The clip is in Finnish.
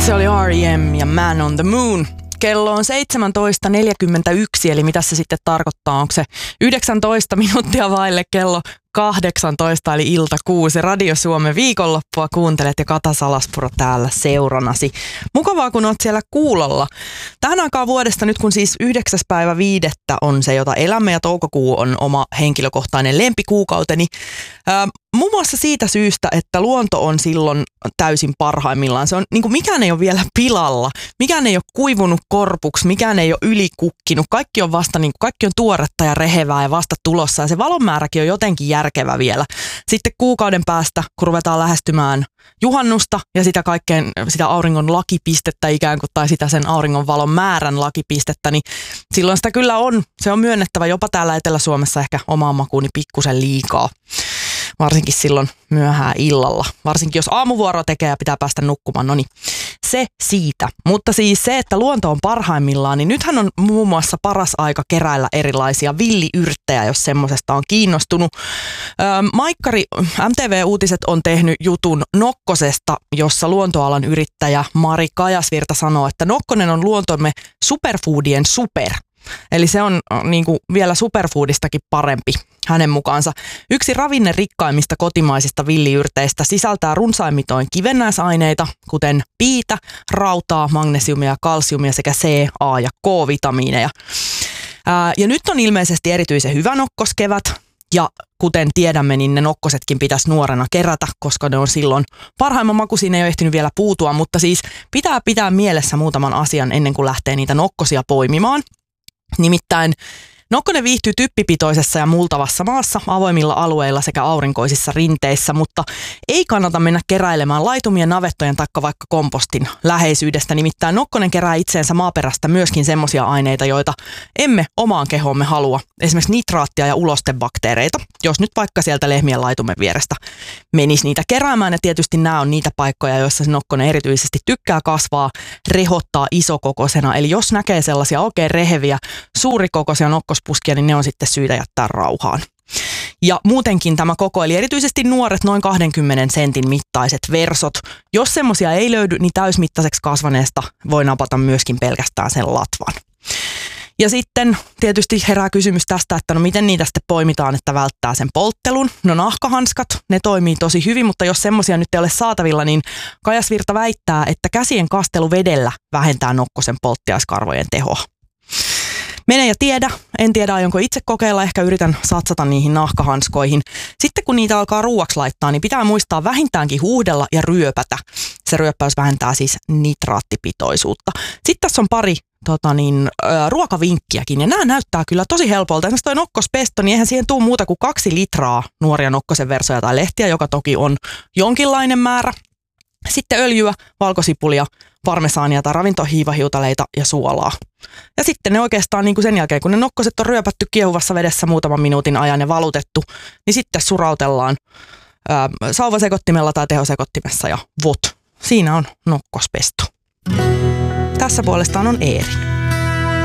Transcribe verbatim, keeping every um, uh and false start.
Se oli R E M ja Man on the Moon. Kello on seitsemäntoista neljäkymmentäyksi, eli mitä se sitten tarkoittaa? Onko se yhdeksäntoista minuuttia vaille kello kahdeksantoista, eli ilta kuusi. Radio Suomen viikonloppua kuuntelet ja Kata Salaspuro täällä seuranasi. Mukavaa, kun oot siellä kuulolla. Tähän aikaan vuodesta nyt, kun siis yhdeksäs päivä viidettä on se, jota elämme, ja toukokuu on oma henkilökohtainen lempikuukauteni. Ää, muun muassa siitä syystä, että luonto on silloin täysin parhaimmillaan. Se on, niin kuin mikään ei ole vielä pilalla, mikään ei ole kuivunut korpuksi, mikään ei ole ylikukkinut. Kaikki on vasta, niin kuin, kaikki on tuoretta ja rehevää ja vasta tulossa, ja se valonmääräkin on jotenkin järkevä vielä. Sitten kuukauden päästä, kun ruvetaan lähestymään juhannusta ja sitä kaikkeen, sitä auringon lakipistettä ikään kuin, tai sitä sen auringon valon määrän lakipistettä, niin silloin sitä kyllä on. Se on myönnettävä jopa täällä Etelä-Suomessa ehkä omaan makuuni pikkusen liikaa. Varsinkin silloin myöhään illalla. Varsinkin jos aamuvuoroa tekee ja pitää päästä nukkumaan. No niin, se siitä. Mutta siis se, että luonto on parhaimmillaan, niin nythän on muun muassa paras aika keräillä erilaisia villiyrttejä, jos semmoisesta on kiinnostunut. Öö, Maikkari M T V-uutiset on tehnyt jutun nokkosesta, jossa luontoalan yrittäjä Mari Kajasvirta sanoo, että nokkonen on luontomme superfoodien super. Eli se on niin kuin vielä superfoodistakin parempi hänen mukaansa. Yksi ravinnerikkaimmista kotimaisista villiyrteistä sisältää runsaimmitoin kivennäisaineita, kuten piitä, rautaa, magnesiumia ja kalsiumia sekä C, A ja K-vitamiineja. Ää, ja nyt on ilmeisesti erityisen hyvä nokkoskevät. Ja kuten tiedämme, niin ne nokkosetkin pitäisi nuorena kerätä, koska ne on silloin parhaimman maku. Siinä ei ole ehtinyt vielä puutua, mutta siis pitää pitää mielessä muutaman asian ennen kuin lähtee niitä nokkosia poimimaan. Nimittäin nokkonen viihtyy typpipitoisessa ja multavassa maassa, avoimilla alueilla sekä aurinkoisissa rinteissä, mutta ei kannata mennä keräilemään laitumien, navettojen taikka vaikka kompostin läheisyydestä. Nimittäin nokkonen kerää itseensä maaperästä myöskin semmoisia aineita, joita emme omaan kehoomme halua. Esimerkiksi nitraattia ja ulostebakteereita, jos nyt vaikka sieltä lehmien laitumen vierestä menisi niitä keräämään. Ja tietysti nämä on niitä paikkoja, joissa se nokkonen erityisesti tykkää kasvaa, rehottaa isokokoisena. Eli jos näkee sellaisia oikein reheviä, suurikokoisia nokkospuskia, niin ne on sitten syytä jättää rauhaan. Ja muutenkin tämä koko, eli erityisesti nuoret noin kaksikymmentä sentin mittaiset versot. Jos semmoisia ei löydy, niin täysmittaiseksi kasvaneesta voi napata myöskin pelkästään sen latvan. Ja sitten tietysti herää kysymys tästä, että no miten niitä sitten poimitaan, että välttää sen polttelun. No nahkahanskat, ne toimii tosi hyvin, mutta jos semmoisia nyt ei ole saatavilla, niin Kajasvirta väittää, että käsien kastelu vedellä vähentää nokkosen polttiaiskarvojen tehoa. Mene ja tiedä. En tiedä, aionko itse kokeilla. Ehkä yritän satsata niihin nahkahanskoihin. Sitten kun niitä alkaa ruuaksi laittaa, niin pitää muistaa vähintäänkin huuhdella ja ryöpätä. Se ryöppäys vähentää siis nitraattipitoisuutta. Sitten tässä on pari tota niin, ä, ruokavinkkiäkin. Ja nämä näyttää kyllä tosi helpolta. Esimerkiksi toi nokkospesto, niin eihän siihen tule muuta kuin kaksi litraa nuoria nokkosen versoja tai lehtiä, joka toki on jonkinlainen määrä. Sitten öljyä, valkosipulia, parmesaania tai ravintohiivahiutaleita ja suolaa. Ja sitten ne oikeastaan niin kuin sen jälkeen, kun ne nokkoset on ryöpätty kiehuvassa vedessä muutaman minuutin ajan ja valutettu, niin sitten surautellaan ää, sauvasekottimella tai tehosekottimessa ja vot. Siinä on nokkospesto. Tässä puolestaan on Eeri.